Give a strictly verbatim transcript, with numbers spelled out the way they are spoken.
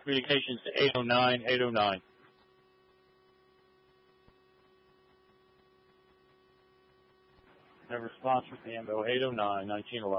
Communications to eight oh nine, eight oh nine. No response from Ambo, eight oh nine, nineteen eleven.